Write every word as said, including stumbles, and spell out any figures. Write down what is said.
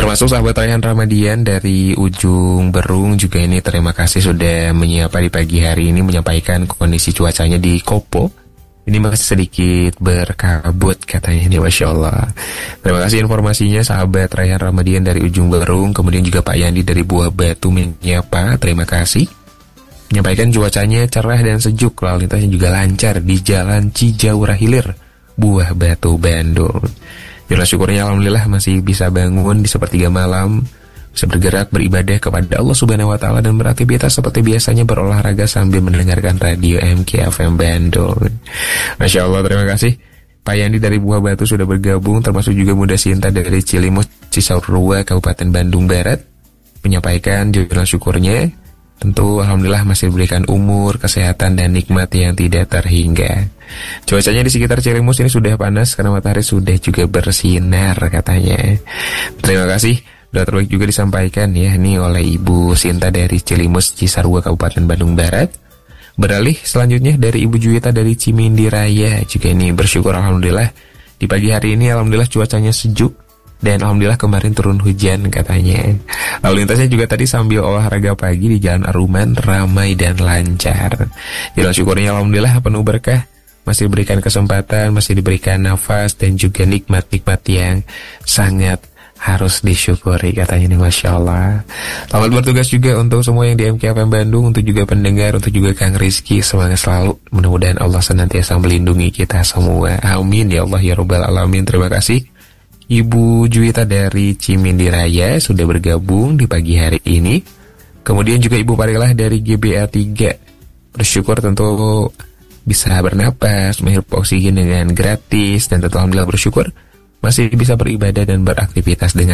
Termasuk sahabat Rayhan Ramadian dari ujung Berung juga ini terima kasih sudah menyapa di pagi hari ini, menyampaikan kondisi cuacanya di Kopo. Ini masih sedikit berkabut katanya ini, Masya Allah. Terima kasih informasinya sahabat Rayhan Ramadian dari ujung Berung. Kemudian juga Pak Yandi dari Buah Batu menyapa, terima kasih. Menyampaikan cuacanya cerah dan sejuk, lalu lintasnya juga lancar di Jalan Cijaura Hilir, Buah Batu, Bandung. Jumlah syukurnya alhamdulillah masih bisa bangun di sepertiga malam, bisa bergerak beribadah kepada Allah Subhanahu wa taala dan beraktivitas seperti biasanya, berolahraga sambil mendengarkan radio M K F M Bandung. Masya Allah, terima kasih. Pak Yandi dari Buah Batu sudah bergabung, termasuk juga Muda Sinta dari Cilimus, Cisarua, Kabupaten Bandung Barat, menyampaikan jumlah syukurnya. Tentu alhamdulillah masih diberikan umur, kesehatan, dan nikmat yang tidak terhingga. Cuacanya di sekitar Cilimus ini sudah panas karena matahari sudah juga bersinar katanya. Terima kasih. Doa terbaik juga disampaikan ya ini oleh Ibu Sinta dari Cilimus, Cisarua, Kabupaten Bandung Barat. Beralih selanjutnya dari Ibu Juwita dari Cimindi Raya, juga ini bersyukur alhamdulillah di pagi hari ini alhamdulillah cuacanya sejuk. Dan alhamdulillah kemarin turun hujan katanya. Lalu lintasnya juga tadi sambil olahraga pagi di Jalan Aruman ramai dan lancar. Jalan syukurnya alhamdulillah penuh berkah. Masih diberikan kesempatan, masih diberikan nafas dan juga nikmat-nikmat yang sangat harus disyukuri katanya nih, Masya Allah. Selamat bertugas juga untuk semua yang di M K F M Bandung, untuk juga pendengar, untuk juga Kang Rizky. Semangat selalu, mudah-mudahan Allah senantiasa melindungi kita semua. Amin ya Allah ya Rabbal Alamin. Terima kasih Ibu Juwita dari Cimindi Raya sudah bergabung di pagi hari ini. Kemudian juga Ibu Parilah dari G B A tiga, bersyukur tentu bisa bernapas, menghirup oksigen dengan gratis, dan tentu alhamdulillah bersyukur masih bisa beribadah dan beraktivitas dengan